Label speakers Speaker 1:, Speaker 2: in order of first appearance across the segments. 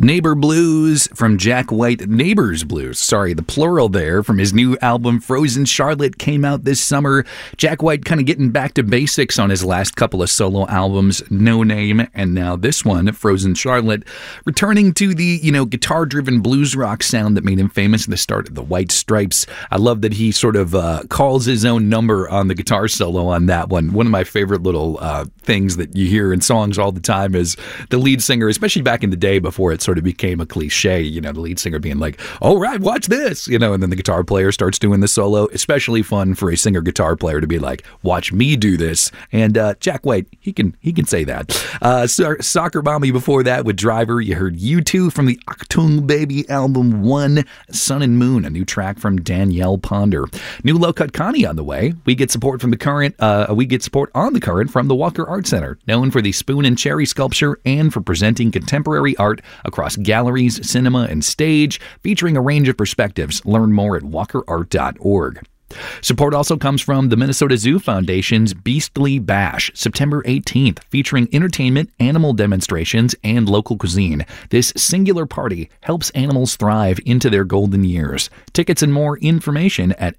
Speaker 1: Neighbor Blues from Jack White. Neighbors Blues, sorry, the plural there, from his new album Frozen Charlotte, came out this summer. Jack White kind of getting back to basics on his last couple of solo albums, No Name, and now this one, Frozen Charlotte, returning to the, guitar-driven blues rock sound that made him famous at the start of the White Stripes. I love that he sort of calls his own number on the guitar solo on that one. One of my favorite little things that you hear in songs all the time is the lead singer, especially back in the day before it sort of became a cliche, the lead singer being like, all right, watch this, and then the guitar player starts doing the solo. Especially fun for a singer guitar player to be like, watch me do this. And Jack White, he can say that. Soccer Mommy before that with Driver. You heard U2 from the Achtung Baby album One, Sun and Moon, a new track from Danielle Ponder. New Low Cut Connie on the way. We get support from the Current. We get support on the Current from the Walker Art Center, known for the Spoon and Cherry sculpture and for presenting contemporary art across galleries, cinema, and stage, featuring a range of perspectives. Learn more at walkerart.org. Support also comes from the Minnesota Zoo Foundation's Beastly Bash, September 18th, featuring entertainment, animal demonstrations, and local cuisine. This singular party helps animals thrive into their golden years. Tickets and more information at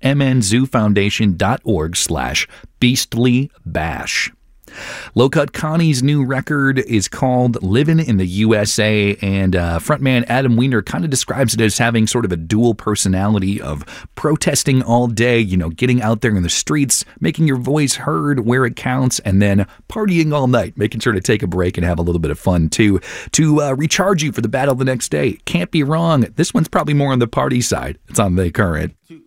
Speaker 1: mnzoofoundation.org/beastlybash. Low Cut Connie's new record is called Livin' in the USA, and frontman Adam Weiner kind of describes it as having sort of a dual personality of protesting all day, getting out there in the streets, making your voice heard where it counts, and then partying all night, making sure to take a break and have a little bit of fun too, to recharge you for the battle the next day. Can't be wrong. This one's probably more on the party side. It's on The Current.